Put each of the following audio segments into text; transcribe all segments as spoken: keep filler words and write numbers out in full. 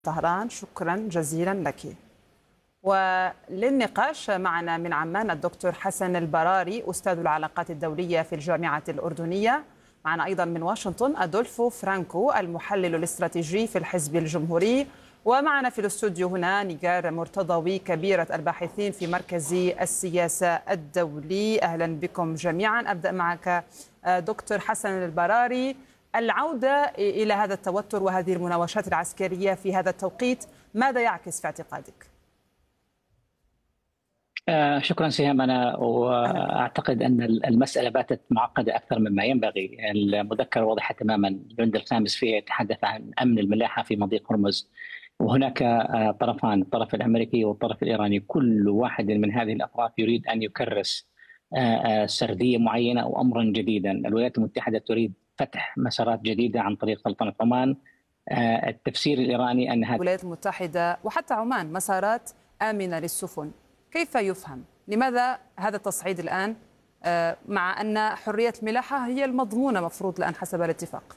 طهران، شكرا جزيلا لك. وللنقاش معنا من عمان الدكتور حسن البراري أستاذ العلاقات الدولية في الجامعة الأردنية. معنا أيضا من واشنطن أدولفو فرانكو المحلل الاستراتيجي في الحزب الجمهوري. ومعنا في الاستوديو هنا نيجار مرتضوي كبيرة الباحثين في مركز السياسة الدولي. أهلا بكم جميعا. أبدأ معك دكتور حسن البراري. العودة إلى هذا التوتر وهذه المناوشات العسكرية في هذا التوقيت ماذا يعكس في اعتقادك؟ آه شكرا سهام. أنا وأعتقد أن المسألة باتت معقدة أكثر مما ينبغي. المذكرة واضحة تماما. الجند الخامس فيها يتحدث عن أمن الملاحة في مضيق هرمز، وهناك آه طرفان، الطرف الأمريكي والطرف الإيراني. كل واحد من هذه الأطراف يريد أن يكرس آه آه سردية معينة أو أمرا جديدا. الولايات المتحدة تريد فتح مسارات جديدة عن طريق سلطنة عمان. آه التفسير الإيراني أن الولايات المتحدة وحتى عمان مسارات آمنة للسفن، كيف يفهم؟ لماذا هذا التصعيد الآن مع أن حرية الملاحة هي المضمونة مفروض الآن حسب الاتفاق؟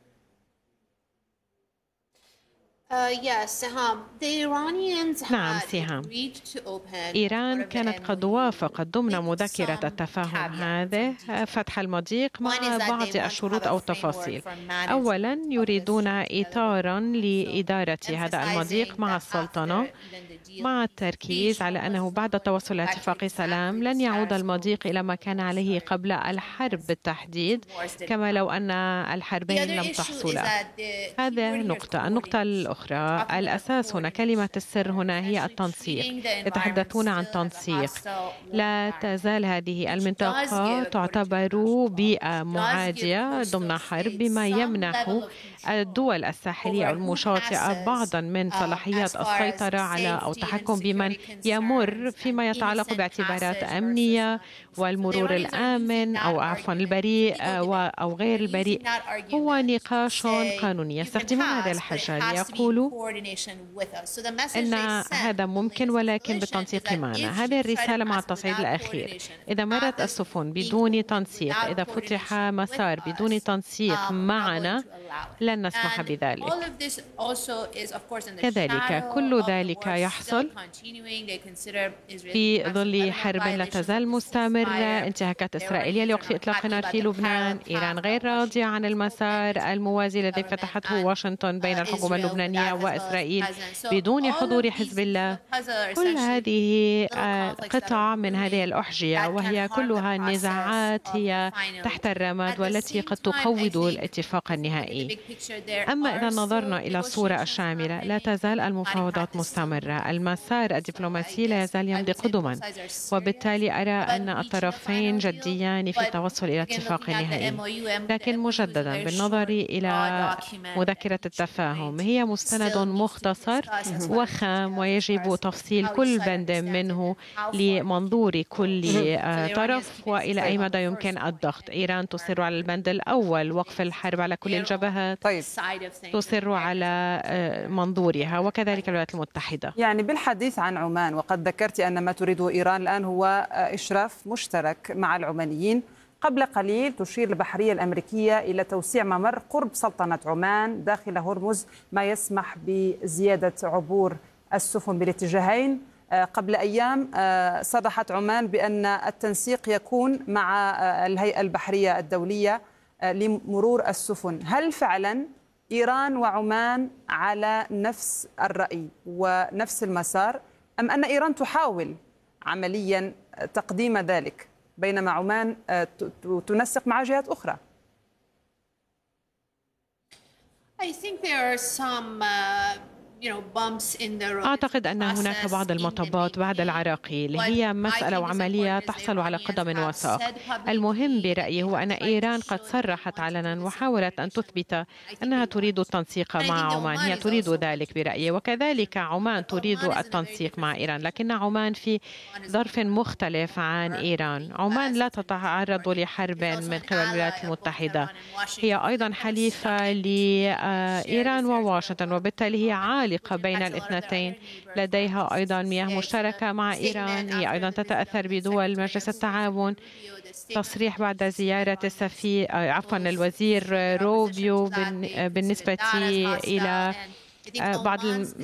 نعم سهام، إيران كانت قد وافقت ضمن مذكرة التفاهم هذه فتح المضيق مع بعض الشروط أو التفاصيل. أولا يريدون إطارا لإدارة هذا المضيق مع السلطنة، مع التركيز على أنه بعد التوصل إلى اتفاق سلام لن يعود المضيق إلى ما كان عليه قبل الحرب بالتحديد، كما لو أن الحربين لم تحصلا. هذا نقطة. النقطة الأخرى، الأساس هنا، كلمة السر هنا هي التنسيق. يتحدثون عن تنسيق. لا تزال هذه المنطقة تعتبر بيئة معادية ضمن حرب، بما يمنح الدول الساحلية أو المشاطئة بعضا من صلاحيات السيطرة على أو التحكم بمن يمر فيما يتعلق باعتبارات أمنية والمرور الآمن أو عفوا البريء أو غير البريء. هو نقاش قانوني. يستخدمون هذه الحاجة ليقولوا أن هذا ممكن ولكن بالتنسيق معنا. هذه الرسالة مع التصعيد الأخير. إذا مرت السفن بدون تنسيق، إذا فتح مسار بدون تنسيق معنا، لن نسمح بذلك. كذلك كل ذلك يحصل في ظل حرب لا تزال مستمرة، انتهاكات إسرائيلية لوقف إطلاق النار في لبنان. إيران غير راضية عن المسار الموازي الذي فتحته واشنطن بين الحكومة اللبنانية وإسرائيل بدون حضور حزب الله. كل هذه قطع من هذه الأحجية، وهي كلها نزاعات هي تحت الرماد والتي قد تقوض الاتفاق النهائي. أما إذا نظرنا إلى الصورة الشاملة، لا تزال المفاوضات مستمرة. المسار الدبلوماسي لا يزال يمضي قدما، وبالتالي أرى أن الطرفين جديان في التوصل إلى اتفاق نهائي. لكن مجددا بالنظر إلى مذكرة التفاهم، هي مستند مختصر وخام، ويجب تفصيل كل بند منه لمنظور كل طرف وإلى أي مدى يمكن الضغط. إيران تصر على البند الأول، وقف الحرب على كل الجبهات. طيب. تصر على منظورها، وكذلك الولايات المتحدة. يعني بالحديث عن عمان، وقد ذكرت أن ما تريده إيران الآن هو إشراف مشترك مع العمانيين. قبل قليل تشير البحرية الأمريكية إلى توسيع ممر قرب سلطنة عمان داخل هرمز، ما يسمح بزيادة عبور السفن بالاتجاهين. قبل أيام صرحت عمان بأن التنسيق يكون مع الهيئة البحرية الدولية لمرور السفن. هل فعلا إيران وعمان على نفس الرأي ونفس المسار، أم أن إيران تحاول عمليا تقديم ذلك بينما عمان تنسق مع جهات أخرى؟ I think there are some uh... أعتقد أن هناك بعض المطبات بعد العراقيل. هي مسألة وعملية تحصل على قدم وساق. المهم برأيي هو أن إيران قد صرحت علنا وحاولت أن تثبت أنها تريد التنسيق مع عمان. هي تريد ذلك برأيي، وكذلك عمان تريد التنسيق مع إيران، لكن عمان في ظرف مختلف عن إيران. عمان لا تتعرض لحرب من قبل الولايات المتحدة، هي أيضا حليفة لإيران وواشنطن، وبالتالي هي عالقة بين الاثنتين. لديها أيضا مياه مشتركة مع إيران، هي أيضا تتأثر بدول مجلس التعاون. تصريح بعد زيارة السفير عفوا الوزير روبيو بالنسبة إلى بعض